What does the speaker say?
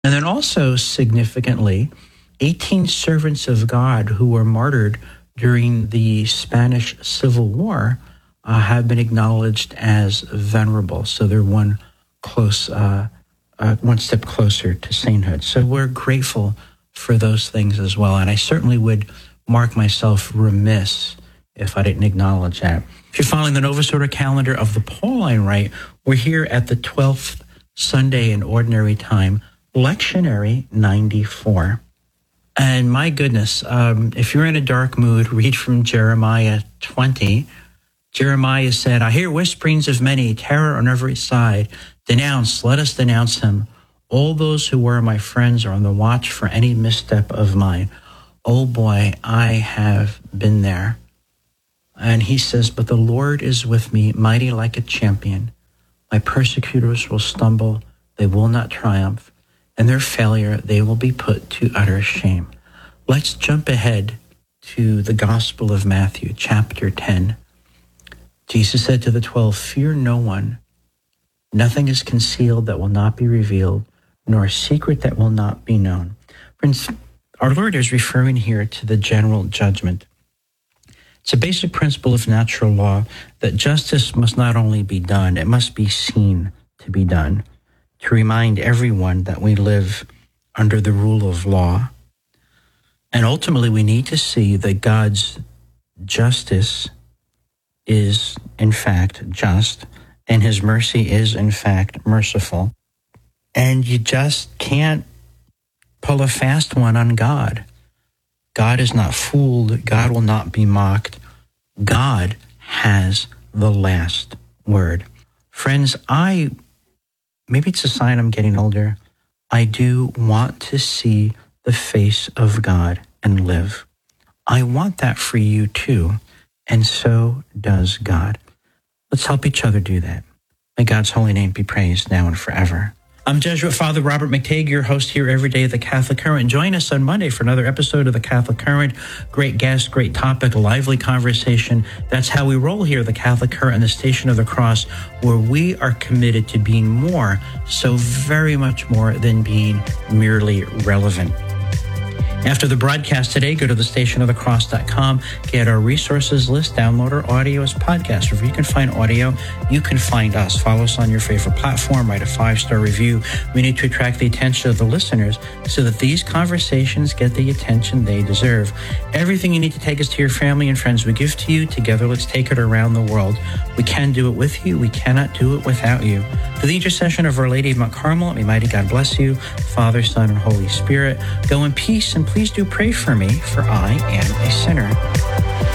And then also significantly, 18 servants of God who were martyred during the Spanish Civil War have been acknowledged as venerable. So they're one step closer to sainthood. So we're grateful for those things as well. And I certainly would mark myself remiss if I didn't acknowledge that. If you're following the Novus Ordo calendar of the Pauline Rite, we're here at the 12th Sunday in Ordinary Time, Lectionary 94. And my goodness, if you're in a dark mood, read from Jeremiah 20. Jeremiah said, I hear whisperings of many, terror on every side. Denounce, let us denounce him. All those who were my friends are on the watch for any misstep of mine. Oh boy, I have been there. And he says, but the Lord is with me, mighty like a champion. My persecutors will stumble, they will not triumph. In their failure, they will be put to utter shame. Let's jump ahead to the Gospel of Matthew, chapter 10. Jesus said to the 12, fear no one. Nothing is concealed that will not be revealed, nor a secret that will not be known. Friends, our Lord is referring here to the general judgment. It's a basic principle of natural law that justice must not only be done, it must be seen to be done, to remind everyone that we live under the rule of law. And ultimately, we need to see that God's justice is, in fact, just, and his mercy is, in fact, merciful. And you just can't pull a fast one on God. God is not fooled. God will not be mocked. God has the last word. Friends, maybe it's a sign I'm getting older. I do want to see the face of God and live. I want that for you too, and so does God. Let's help each other do that. May God's holy name be praised now and forever. I'm Jesuit Father Robert McTague, your host here every day of the Catholic Current. Join us on Monday for another episode of the Catholic Current. Great guest, great topic, lively conversation. That's how we roll here, the Catholic Current and the Station of the Cross, where we are committed to being more, so very much more than being merely relevant. After the broadcast today, go to thestationofthecross.com, get our resources list, download our audio as podcast. Wherever you can find audio, you can find us. Follow us on your favorite platform, write a 5-star review. We need to attract the attention of the listeners so that these conversations get the attention they deserve. Everything you need to take us to your family and friends we give to you. Together, let's take it around the world. We can do it with you. We cannot do it without you. For the intercession of Our Lady of Mount Carmel, may mighty God bless you, Father, Son, and Holy Spirit. Go in peace, and please do pray for me, for I am a sinner.